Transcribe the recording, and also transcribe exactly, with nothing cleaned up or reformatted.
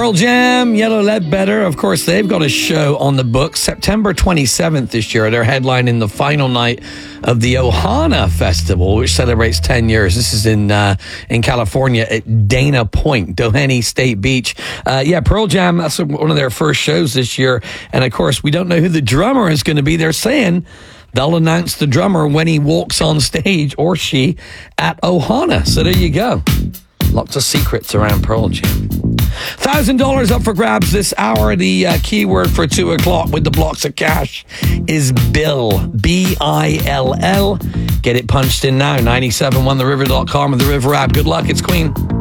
Pearl Jam, Yellow Ledbetter, of course, they've got a show on the books September twenty-seventh this year. They're headlining the final night of the Ohana Festival, which celebrates ten years. This is in uh, in California at Dana Point, Doheny State Beach. Uh, yeah, Pearl Jam, that's one of their first shows this year. And, of course, we don't know who the drummer is going to be. They're saying they'll announce the drummer when he walks on stage, or she, at Ohana. So there you go. Lots of secrets around Pearl Jam. one thousand dollars up for grabs this hour. The uh, keyword for two o'clock with the blocks of cash is Bill. B I L L. Get it punched in now. ninety-seven one the river dot com or the River app. Good luck. It's Queen.